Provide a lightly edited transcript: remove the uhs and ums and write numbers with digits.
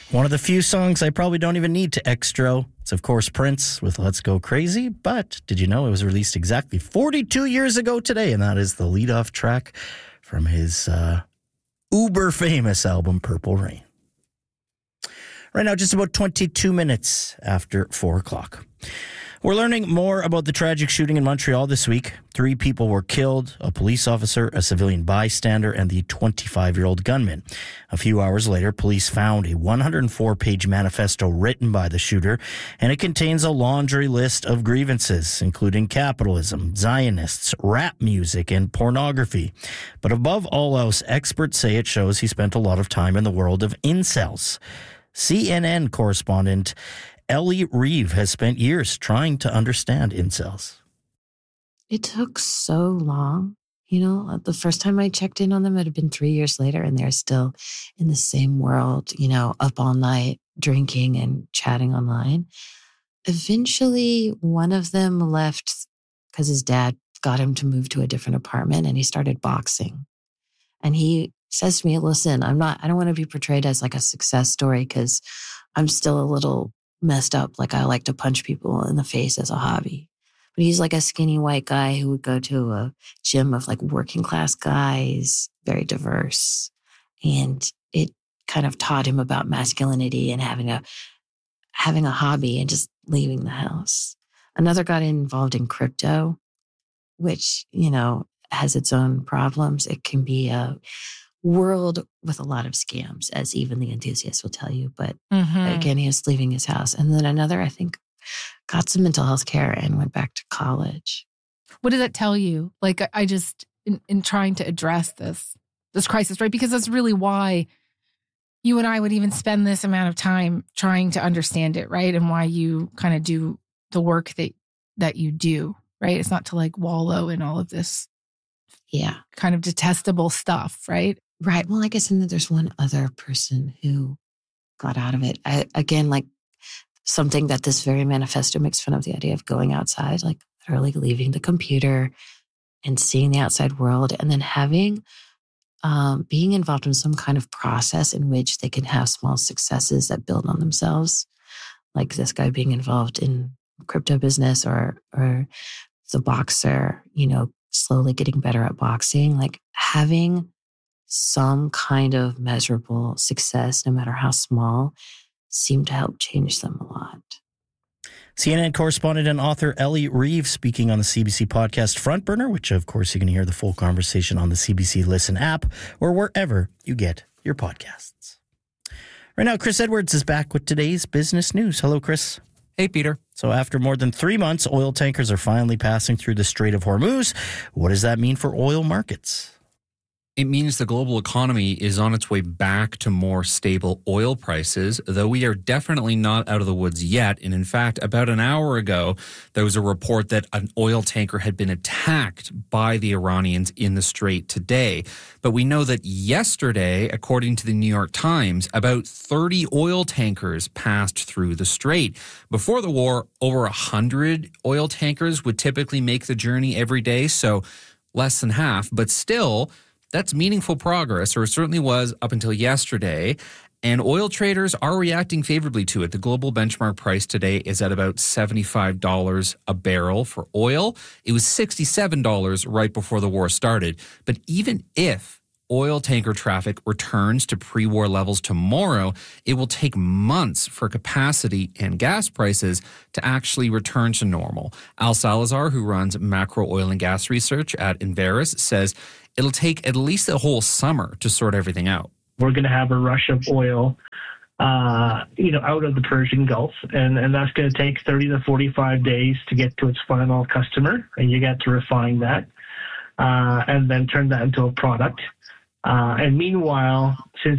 One of the few songs I probably don't even need to extro. It's, of course, Prince with Let's Go Crazy. But did you know it was released exactly 42 years ago today? And that is the lead-off track from his uber-famous album, Purple Rain. Right now, just about 22 minutes after 4 o'clock. We're learning more about the tragic shooting in Montreal this week. 3 people were killed, a police officer, a civilian bystander, and the 25-year-old gunman. A few hours later, police found a 104-page manifesto written by the shooter, and it contains a laundry list of grievances, including capitalism, Zionists, rap music, and pornography. But above all else, experts say it shows he spent a lot of time in the world of incels. CNN correspondent Ellie Reeve has spent years trying to understand incels. It took so long. You know, the first time I checked in on them, it had been 3 years later, and they're still in the same world, you know, up all night, drinking and chatting online. Eventually, one of them left because his dad got him to move to a different apartment, and he started boxing. And he says to me, listen, I don't want to be portrayed as like a success story because I'm still a little messed up. Like I like to punch people in the face as a hobby. But he's like a skinny white guy who would go to a gym of like working class guys, very diverse. And it kind of taught him about masculinity and having a hobby and just leaving the house. Another got involved in crypto, which, you know, has its own problems. It can be a world with a lot of scams, as even the enthusiasts will tell you. But again, he was leaving his house. And then another, I think, got some mental health care and went back to college. What did that tell you? Like, I just, in trying to address this crisis, right? Because that's really why you and I would even spend this amount of time trying to understand it, right? And why you kind of do the work that you do, right? It's not to like wallow in all of this kind of detestable stuff, right? Right. Well, I guess and then there's one other person who got out of it. Again, like something that this very manifesto makes fun of, the idea of going outside, like literally leaving the computer and seeing the outside world, and then having, being involved in some kind of process in which they can have small successes that build on themselves. Like this guy being involved in crypto business or the boxer, you know, slowly getting better at boxing, like having some kind of measurable success, no matter how small, seemed to help change them a lot. CNN correspondent and author Ellie Reeve speaking on the CBC podcast Front Burner, which of course you can hear the full conversation on the CBC Listen app or wherever you get your podcasts. Right now, Chris Edwards is back with today's business news. Hello, Chris. Hey, Peter. So after more than 3 months, oil tankers are finally passing through the Strait of Hormuz. What does that mean for oil markets? It means the global economy is on its way back to more stable oil prices, though we are definitely not out of the woods yet. And in fact, about an hour ago, there was a report that an oil tanker had been attacked by the Iranians in the Strait today. But we know that yesterday, according to the New York Times, about 30 oil tankers passed through the Strait. Before the war, over 100 oil tankers would typically make the journey every day, so less than half, but still, that's meaningful progress, or it certainly was up until yesterday, and oil traders are reacting favorably to it. The global benchmark price today is at about $75 a barrel for oil. It was $67 right before the war started. But even if oil tanker traffic returns to pre-war levels tomorrow, it will take months for capacity and gas prices to actually return to normal. Al Salazar, who runs macro oil and gas research at Enverus, says it'll take at least a whole summer to sort everything out. We're going to have a rush of oil, out of the Persian Gulf, and that's going to take 30 to 45 days to get to its final customer, and you get to refine that, and then turn that into a product. And meanwhile, since